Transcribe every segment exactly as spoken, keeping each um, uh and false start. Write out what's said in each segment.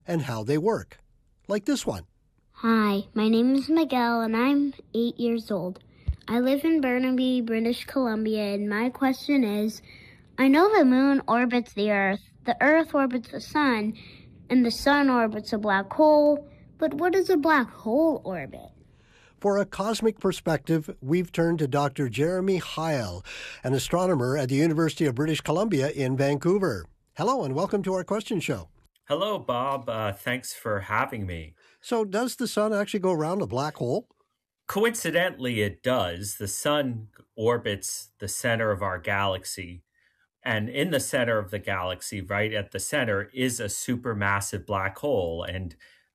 and how they work. Like this one. Hi, my name is Miguel and I'm eight years old. I live in Burnaby, British Columbia, and my question is, I know the moon orbits the Earth, the Earth orbits the sun, and the sun orbits a black hole, but what does a black hole orbit? For a cosmic perspective, we've turned to Doctor Jeremy Heil, an astronomer at the University of British Columbia in Vancouver. Hello and welcome to our question show. Hello, Bob. Uh, thanks for having me. So does the sun actually go around a black hole? Coincidentally, it does. The sun orbits the center of our galaxy. And in the center of the galaxy, right at the center, is a supermassive black hole. And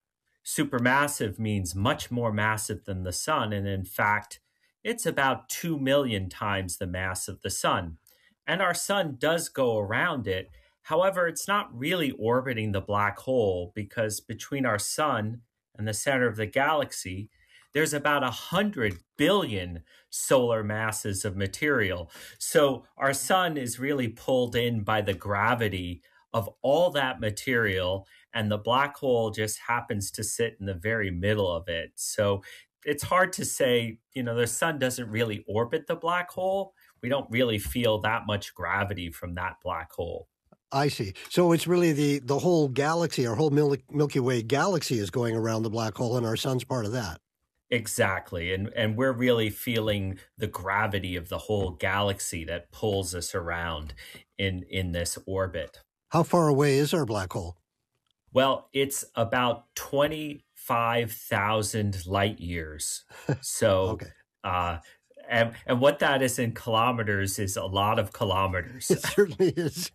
supermassive means much more massive than the sun. And in fact, it's about two million times the mass of the sun. And our sun does go around it. However, it's not really orbiting the black hole because between our sun and the center of the galaxy, there's about one hundred billion solar masses of material. So our sun is really pulled in by the gravity of all that material, and the black hole just happens to sit in the very middle of it. So it's hard to say, you know, the sun doesn't really orbit the black hole. We don't really feel that much gravity from that black hole. I see. So it's really the, the whole galaxy, our whole Mil- Milky Way galaxy is going around the black hole, and our sun's part of that. Exactly. And and we're really feeling the gravity of the whole galaxy that pulls us around in, in this orbit. How far away is our black hole? Well, it's about twenty-five thousand light years. So, okay. uh, and, and what that is in kilometers is a lot of kilometers. It certainly is.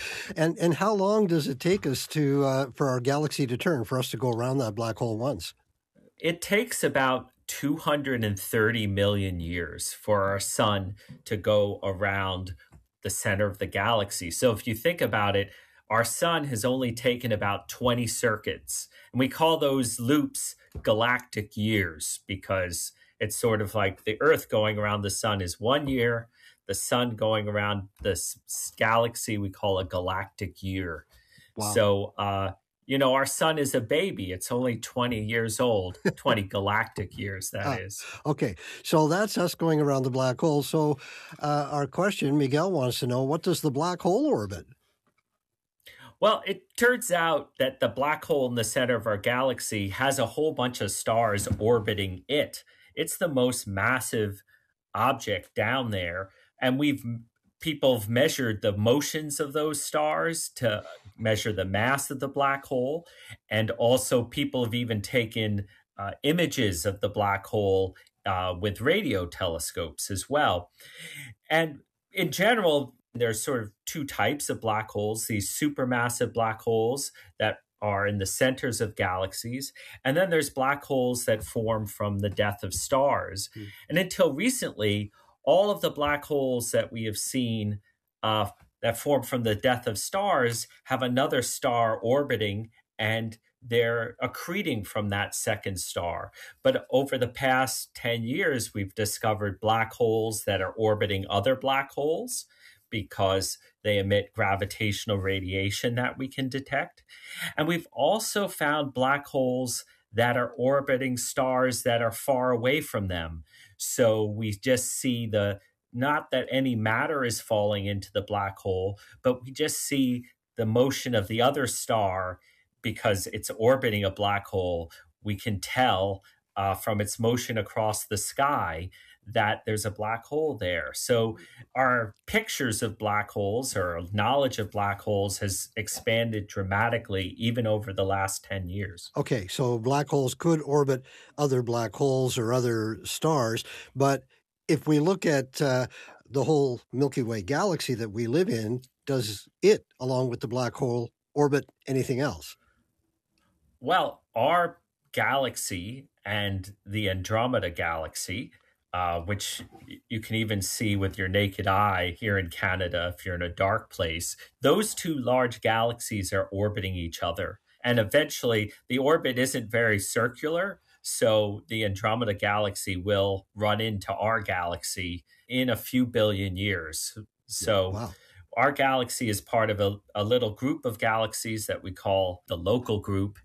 and and how long does it take us to uh, for our galaxy to turn, for us to go around that black hole once? It takes about two hundred thirty million years for our sun to go around the center of the galaxy. So if you think about it, our sun has only taken about twenty circuits. And we call those loops galactic years because it's sort of like the Earth going around the sun is one year. The sun going around this galaxy we call a galactic year. Wow. So, uh, you know, our sun is a baby. It's only twenty years old, twenty galactic years, that ah, is. Okay. So that's us going around the black hole. So uh, our question, Miguel wants to know, what does the black hole orbit? Well, it turns out that the black hole in the center of our galaxy has a whole bunch of stars orbiting it. It's the most massive object down there. And we've people have measured the motions of those stars to measure the mass of the black hole. And also people have even taken uh, images of the black hole uh, with radio telescopes as well. And in general, there's sort of two types of black holes, these supermassive black holes that are in the centers of galaxies. And then there's black holes that form from the death of stars. Mm. And until recently, all of the black holes that we have seen uh, that form from the death of stars have another star orbiting, and they're accreting from that second star. But over the past ten years, we've discovered black holes that are orbiting other black holes because they emit gravitational radiation that we can detect. And we've also found black holes that are orbiting stars that are far away from them. So we just see the, not that any matter is falling into the black hole, but we just see the motion of the other star because it's orbiting a black hole. We can tell uh, from its motion across the sky that there's a black hole there. So our pictures of black holes or knowledge of black holes has expanded dramatically even over the last ten years. Okay, so black holes could orbit other black holes or other stars, but if we look at uh, the whole Milky Way galaxy that we live in, does it, along with the black hole, orbit anything else? Well, our galaxy and the Andromeda galaxy, Uh, which you can even see with your naked eye here in Canada if you're in a dark place. Those two large galaxies are orbiting each other. And eventually, the orbit isn't very circular, so the Andromeda galaxy will run into our galaxy in a few billion years. So wow. Our galaxy is part of a, a little group of galaxies that we call the local group.